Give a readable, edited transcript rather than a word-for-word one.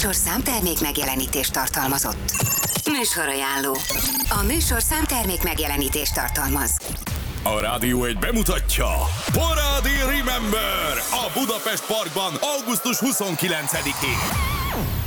műsor számtermék megjelenítést tartalmazott. Műsorajánló. A műsor számtermék megjelenítést tartalmaz. A Rádió egy bemutatja Parádi Remember a Budapest Parkban augusztus 29-én.